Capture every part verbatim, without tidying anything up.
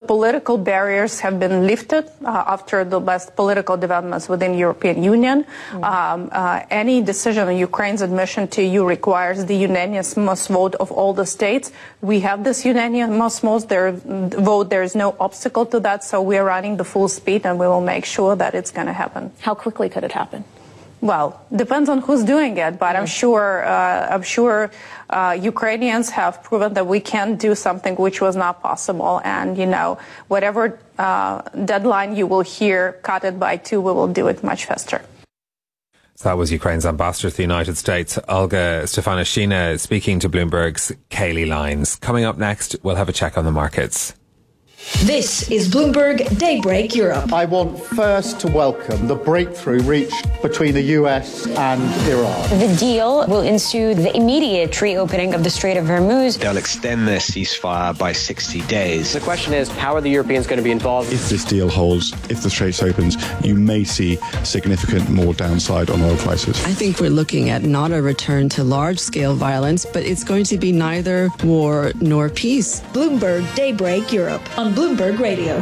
political barriers have been lifted uh, after the last political developments within the European Union. Mm. Um, uh, any decision on Ukraine's admission to E U requires the unanimous vote of all the states. We have this unanimous vote. There, vote. There is no obstacle to that, so we are running the full speed, and we will make sure that it's going to happen. How quickly could it happen? Well, depends on who's doing it, but I'm sure uh, I'm sure uh, Ukrainians have proven that we can do something which was not possible. And, you know, whatever uh, deadline you will hear, cut it by two, we will do it much faster. So that was Ukraine's ambassador to the United States, Olga Stefanishina, speaking to Bloomberg's Kayleigh Lyons. Coming up next, we'll have a check on the markets. This is Bloomberg Daybreak Europe. I want first to welcome the breakthrough reached between the U S and Iran. The deal will ensue the immediate reopening of the Strait of Hormuz. They'll extend their ceasefire by sixty days. The question is, how are the Europeans going to be involved? If this deal holds, if the Straits opens, you may see significant more downside on oil prices. I think we're looking at not a return to large-scale violence, but it's going to be neither war nor peace. Bloomberg Daybreak Europe on Bloomberg Radio.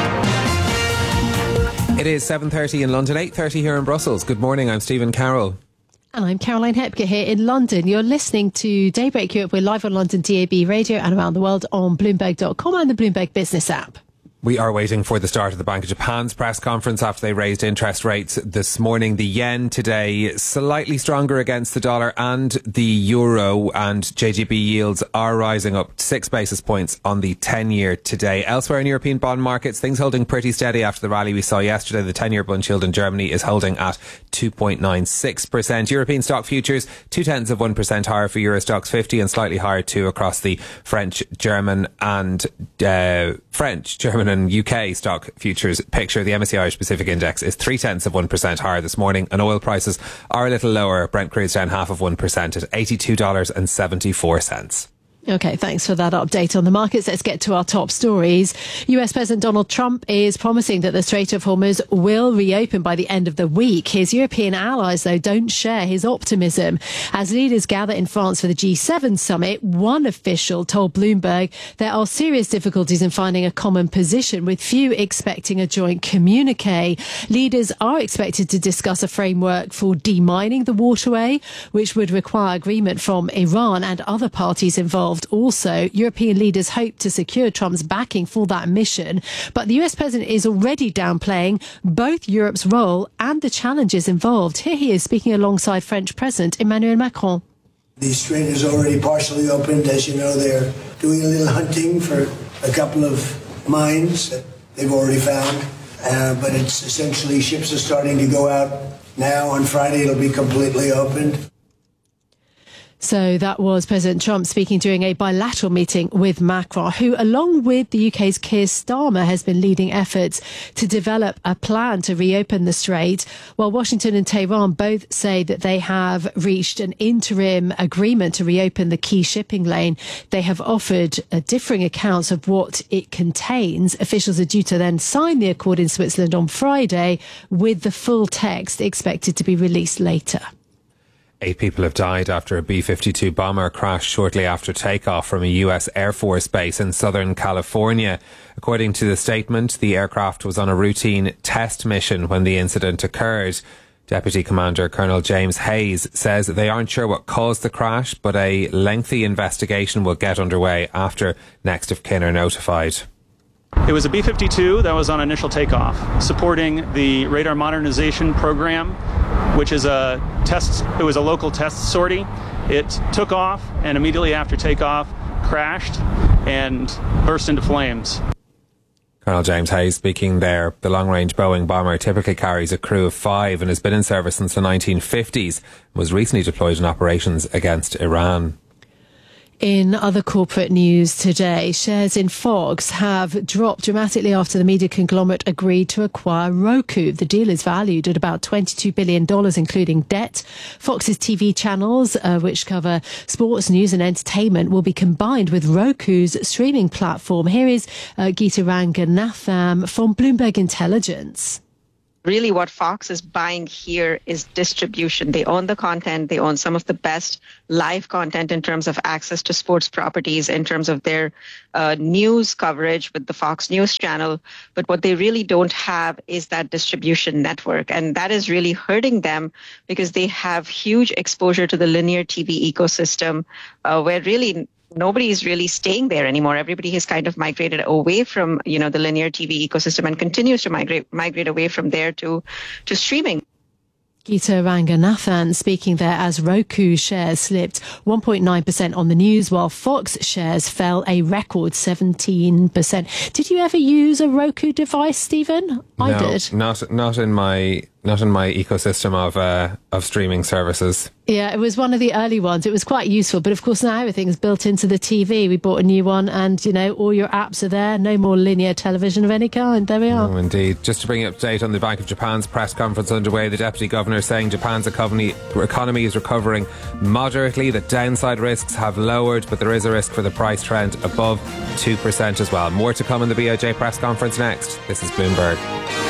It is seven thirty in London, eight thirty here in Brussels. Good morning, I'm Stephen Carroll. And I'm Caroline Hepker here in London. You're listening to Daybreak Europe. We're live on London D A B radio and around the world on Bloomberg dot com and the Bloomberg Business app. We are waiting for the start of the Bank of Japan's press conference after they raised interest rates this morning. The yen today slightly stronger against the dollar and the euro, and J G B yields are rising up six basis points on the ten-year today. Elsewhere in European bond markets, things holding pretty steady after the rally we saw yesterday. The ten-year bund yield in Germany is holding at two point nine six percent. European stock futures, two-tenths of one percent higher for Euro Stoxx fifty and slightly higher too across the French, German and uh, French, German and U K stock futures picture. The M S C I Irish Pacific Index is three tenths of one percent higher this morning, and oil prices are a little lower. Brent crude down half of one percent at eighty-two dollars and seventy-four cents. Okay, thanks for that update on the markets. Let's get to our top stories. U S President Donald Trump is promising that the Strait of Hormuz will reopen by the end of the week. His European allies, though, don't share his optimism. As leaders gather in France for the G seven summit, one official told Bloomberg there are serious difficulties in finding a common position, with few expecting a joint communique. Leaders are expected to discuss a framework for demining the waterway, which would require agreement from Iran and other parties involved. Also, European leaders hope to secure Trump's backing for that mission, but the U S president is already downplaying both Europe's role and the challenges involved. Here he is speaking alongside French President Emmanuel Macron. The strait is already partially opened. As you know, they're doing a little hunting for a couple of mines that they've already found, uh, but it's essentially ships are starting to go out now. On Friday, it'll be completely opened. So that was President Trump speaking during a bilateral meeting with Macron, who, along with the U K's Keir Starmer, has been leading efforts to develop a plan to reopen the strait, while Washington and Tehran both say that they have reached an interim agreement to reopen the key shipping lane. They have offered uh, differing accounts of what it contains. Officials are due to then sign the accord in Switzerland on Friday, with the full text expected to be released later. Eight people have died after a B fifty-two bomber crashed shortly after takeoff from a U S Air Force base in Southern California. According to the statement, the aircraft was on a routine test mission when the incident occurred. Deputy Commander Colonel James Hayes says they aren't sure what caused the crash, but a lengthy investigation will get underway after next of kin are notified. It was a B fifty-two that was on initial takeoff, supporting the radar modernization program, which is a test. It was a local test sortie. It took off, and immediately after takeoff, crashed and burst into flames. Colonel James Hayes speaking there. The long-range Boeing bomber typically carries a crew of five and has been in service since the nineteen fifties. Was recently deployed in operations against Iran. In other corporate news today, shares in Fox have dropped dramatically after the media conglomerate agreed to acquire Roku. The deal is valued at about twenty-two billion dollars, including debt. Fox's T V channels, uh, which cover sports, news and entertainment, will be combined with Roku's streaming platform. Here is uh, Geeta Ranganatham from Bloomberg Intelligence. really what Fox is buying here is distribution. They own the content. They own some of the best live content in terms of access to sports properties, in terms of their uh, news coverage with the Fox News channel. But what they really don't have is that distribution network. And that is really hurting them because they have huge exposure to the linear T V ecosystem, uh, where really nobody is really staying there anymore. Everybody has kind of migrated away from, you know, the linear T V ecosystem and continues to migrate migrate away from there to, to streaming. Geeta Ranganathan speaking there as Roku shares slipped one point nine percent on the news, while Fox shares fell a record seventeen percent. Did you ever use a Roku device, Stephen? I no, did. Not not in my not in my ecosystem of uh, of streaming services. Yeah, it was one of the early ones. It was quite useful, but of course now everything's built into the T V. We bought a new one, and you know all your apps are there. No more linear television of any kind. There we are. Oh, indeed. Just to bring you up to date on the Bank of Japan's press conference underway, the Deputy Governor saying Japan's economy economy is recovering moderately. The downside risks have lowered, but there is a risk for the price trend above two percent as well. More to come in the B O J press conference next. This is Bloomberg.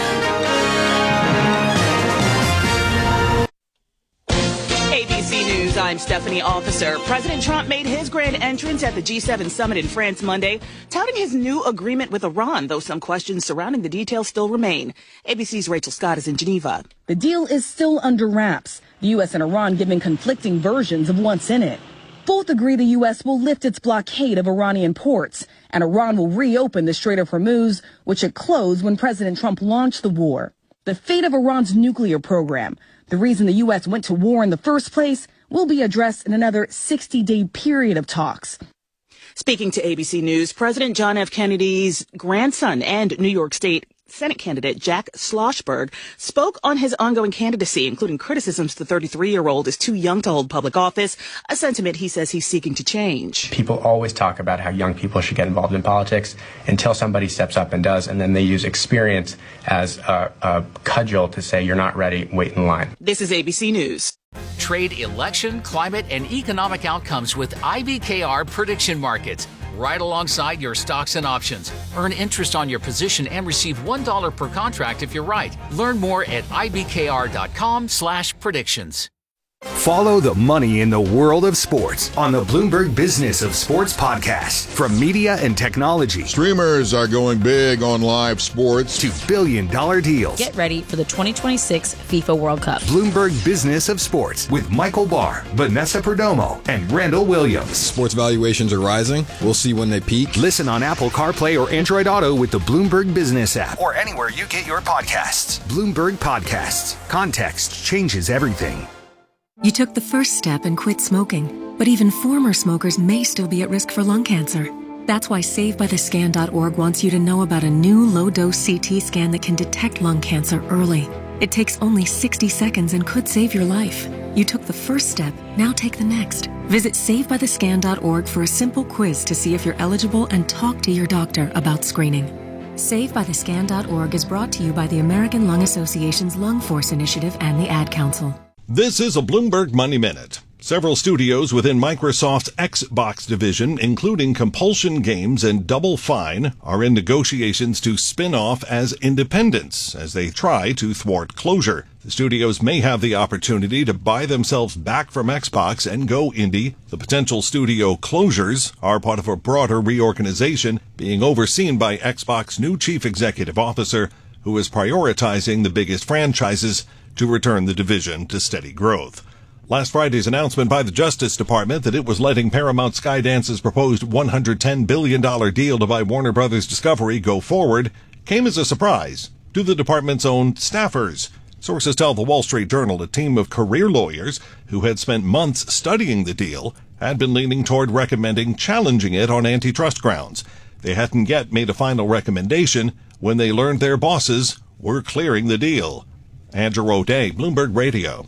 I'm Stephanie Officer. President Trump made his grand entrance at the G seven summit in France Monday, touting his new agreement with Iran, though some questions surrounding the details still remain. A B C's Rachel Scott is in Geneva. The deal is still under wraps, the U S and Iran giving conflicting versions of what's in it. Both agree the U S will lift its blockade of Iranian ports, and Iran will reopen the Strait of Hormuz, which it closed when President Trump launched the war. The fate of Iran's nuclear program, the reason the U S went to war in the first place, will be addressed in another sixty-day period of talks. Speaking to A B C News, President John F. Kennedy's grandson and New York State Senate candidate Jack Schlossberg spoke on his ongoing candidacy, including criticisms the thirty-three-year-old is too young to hold public office, a sentiment he says he's seeking to change. People always talk about how young people should get involved in politics until somebody steps up and does, and then they use experience as a, a cudgel to say you're not ready, wait in line. This is A B C News. Trade election, climate, and economic outcomes with I B K R prediction markets. Right alongside your stocks and options. Earn interest on your position and receive one dollar per contract if you're right. Learn more at ibkr.com slash predictions. Follow the money in the world of sports on the Bloomberg Business of Sports podcast. From media and technology. Streamers are going big on live sports. To billion dollar deals. Get ready for the twenty twenty-six FIFA World Cup. Bloomberg Business of Sports with Michael Barr, Vanessa Perdomo, and Randall Williams. Sports valuations are rising. We'll see when they peak. Listen on Apple CarPlay or Android Auto with the Bloomberg Business app. Or anywhere you get your podcasts. Bloomberg Podcasts. Context changes everything. You took the first step and quit smoking, but even former smokers may still be at risk for lung cancer. That's why Save By The Scan dot org wants you to know about a new low-dose C T scan that can detect lung cancer early. It takes only sixty seconds and could save your life. You took the first step, now take the next. Visit Save By The Scan dot org for a simple quiz to see if you're eligible and talk to your doctor about screening. Save By The Scan dot org is brought to you by the American Lung Association's Lung Force Initiative and the Ad Council. This is a Bloomberg Money Minute. Several studios within Microsoft's Xbox division, including Compulsion Games and Double Fine, are in negotiations to spin off as independents as they try to thwart closure. The studios may have the opportunity to buy themselves back from Xbox and go indie. The potential studio closures are part of a broader reorganization being overseen by Xbox's new chief executive officer, who is prioritizing the biggest franchises to return the division to steady growth. Last Friday's announcement by the Justice Department that it was letting Paramount Skydance's proposed one hundred ten billion dollars deal to buy Warner Brothers Discovery go forward came as a surprise to the department's own staffers. Sources tell the Wall Street Journal a team of career lawyers who had spent months studying the deal had been leaning toward recommending challenging it on antitrust grounds. They hadn't yet made a final recommendation when they learned their bosses were clearing the deal. Andrew O'Day, Bloomberg Radio.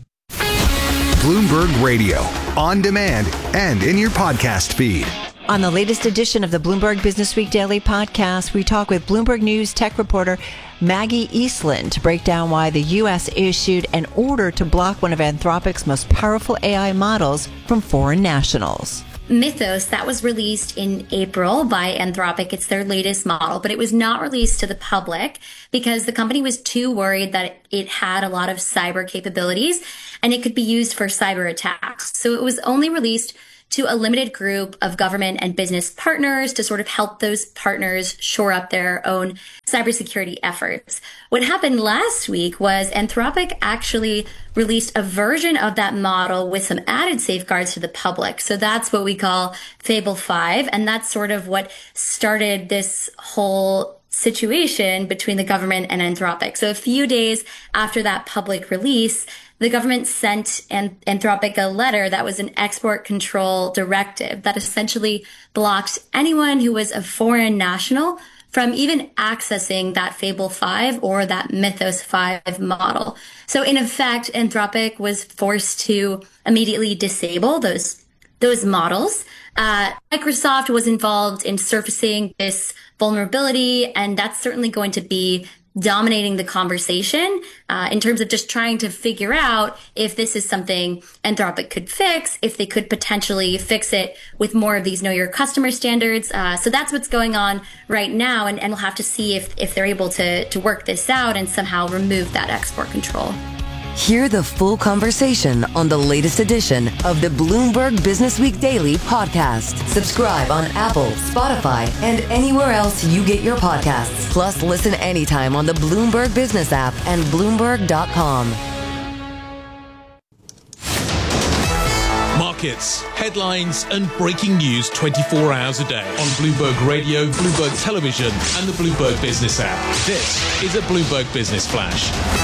Bloomberg Radio, on demand and in your podcast feed. On the latest edition of the Bloomberg Business Week Daily Podcast, we talk with Bloomberg News tech reporter Maggie Eastland to break down why the U S issued an order to block one of Anthropic's most powerful A I models from foreign nationals. Mythos, that was released in April by Anthropic. It's their latest model, but it was not released to the public because the company was too worried that it had a lot of cyber capabilities and it could be used for cyber attacks. So it was only released to a limited group of government and business partners to sort of help those partners shore up their own cybersecurity efforts. What happened last week was Anthropic actually released a version of that model with some added safeguards to the public. So that's what we call Fable five. And that's sort of what started this whole situation between the government and Anthropic. So a few days after that public release, the government sent Anthropic a letter that was an export control directive that essentially blocked anyone who was a foreign national from even accessing that Fable five or that Mythos five model. So in effect, Anthropic was forced to immediately disable those those models. Uh, Microsoft was involved in surfacing this vulnerability, and that's certainly going to be dominating the conversation uh, in terms of just trying to figure out if this is something Anthropic could fix, if they could potentially fix it with more of these know your customer standards. Uh, so that's what's going on right now, and, and we'll have to see if, if they're able to, to work this out and somehow remove that export control. Hear the full conversation on the latest edition of the Bloomberg Business Week Daily podcast. Subscribe on Apple, Spotify, and anywhere else you get your podcasts. Plus, listen anytime on the Bloomberg Business app and Bloomberg dot com. Markets, headlines, and breaking news twenty-four hours a day on Bloomberg Radio, Bloomberg Television, and the Bloomberg Business app. This is a Bloomberg Business Flash.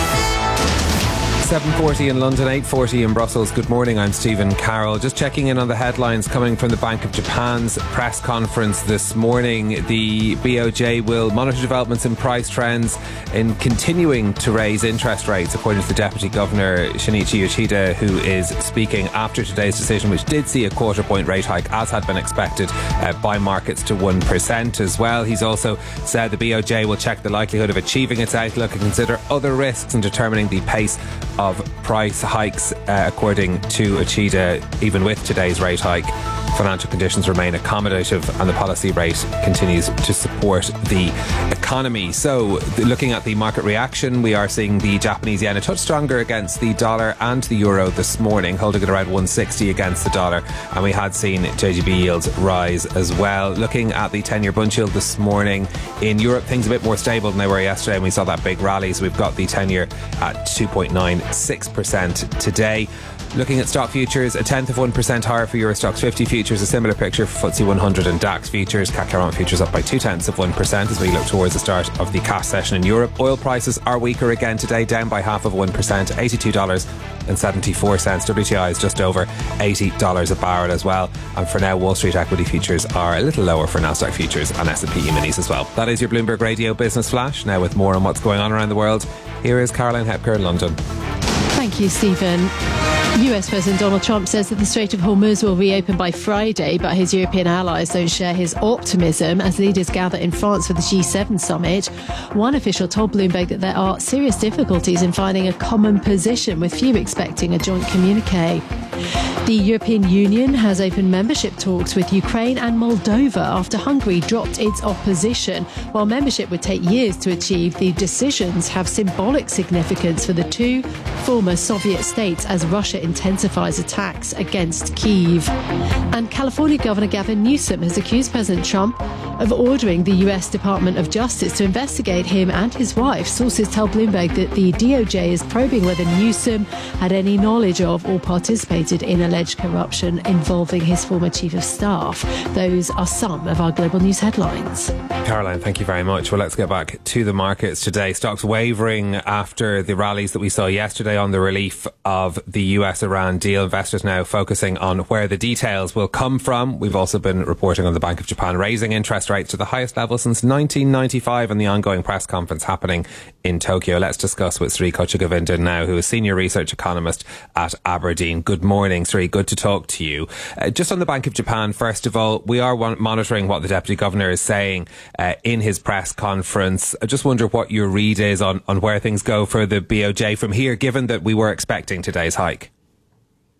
seven forty in London, eight forty in Brussels. Good morning, I'm Stephen Carroll. Just checking in on the headlines coming from the Bank of Japan's press conference this morning. The B O J will monitor developments in price trends in continuing to raise interest rates, according to the Deputy Governor Shinichi Yoshida, who is speaking after today's decision, which did see a quarter point rate hike, as had been expected uh, by markets, to one percent as well. He's also said the B O J will check the likelihood of achieving its outlook and consider other risks in determining the pace of price hikes. Uh, according to Yoshida, even with today's rate hike, financial conditions remain accommodative and the policy rate continues to support the economy. So, the, looking at the market reaction, we are seeing the Japanese yen a touch stronger against the dollar and the euro this morning, holding at around one sixty against the dollar, and we had seen J G B yields rise as well. Looking at the ten-year bund yield this morning in Europe, things a bit more stable than they were yesterday, and we saw that big rally. So we've got the ten-year at two point nine six percent today. Looking at stock futures, a tenth of one percent higher for Euro Stoxx fifty futures, a similar picture for F T S E one hundred and DAX futures. C A C Quarante futures up by two tenths of one percent as we look towards the start of the cash session in Europe. Oil prices are weaker again today, down by half of one percent, eighty-two dollars and seventy-four cents. W T I is just over eighty dollars a barrel as well. And for now, Wall Street equity futures are a little lower for Nasdaq futures and S and P E-minis as well. That is your Bloomberg Radio Business Flash. Now with more on what's going on around the world, here is Caroline Hepker in London. Thank you, Stephen. U S President Donald Trump says that the Strait of Hormuz will reopen by Friday, but his European allies don't share his optimism as leaders gather in France for the G seven summit. One official told Bloomberg that there are serious difficulties in finding a common position, with few expecting a joint communique. The European Union has opened membership talks with Ukraine and Moldova after Hungary dropped its opposition. While membership would take years to achieve, the decisions have symbolic significance for the two former Soviet states as Russia intensifies attacks against Kyiv. And California Governor Gavin Newsom has accused President Trump of ordering the U S Department of Justice to investigate him and his wife. Sources tell Bloomberg that the D O J is probing whether Newsom had any knowledge of or participated in alleged corruption involving his former chief of staff. Those are some of our global news headlines. Caroline, thank you very much. Well, let's get back to the markets today. Stocks wavering after the rallies that we saw yesterday on the relief of the U S Iran deal. Investors now focusing on where the details will come from. We've also been reporting on the Bank of Japan raising interest rates to the highest level since nineteen ninety-five, and the ongoing press conference happening in Tokyo. Let's discuss with Sri Kochagovindan now, who is Senior Research Economist at Aberdeen. Good morning, Sri. Good to talk to you. Uh, just on the Bank of Japan, first of all, we are monitoring what the Deputy Governor is saying uh, in his press conference. I just wonder what your read is on, on where things go for the B O J from here, given that we were expecting today's hike.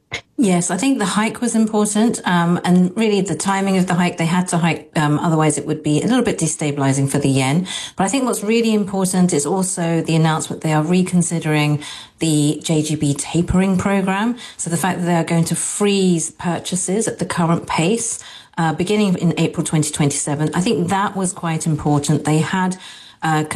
Yes, I think the hike was important, um, and really the timing of the hike, they had to hike, um, otherwise it would be a little bit destabilizing for the yen. But I think what's really important is also the announcement they are reconsidering the J G B tapering program. So the fact that they are going to freeze purchases at the current pace, uh, beginning in April twenty twenty-seven, I think that was quite important. They had uh,